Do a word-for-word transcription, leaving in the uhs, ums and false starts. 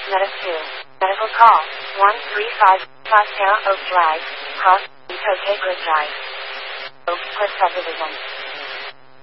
Meta two. Medical call. one three five five Terra Oak Drive. Cross. Etoke Grid Drive. Oak Cliff Subdivision.